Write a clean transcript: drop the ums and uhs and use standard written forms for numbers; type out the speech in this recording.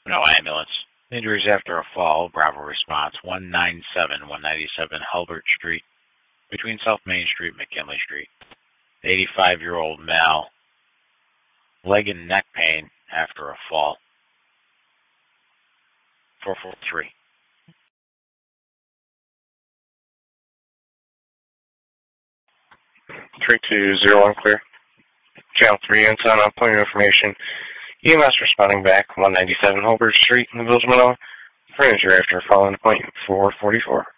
No ambulance. Injuries after a fall. Bravo response 197, 197 Hulbert Street, between South Main Street and McKinley Street. 85-year-old male, leg and neck pain after a fall. 443. 3201 clear. Channel 3 Ensign on point of information. EMS responding back 197 Hulbert Street in the Village of Manoa for injury after a fall into point 444.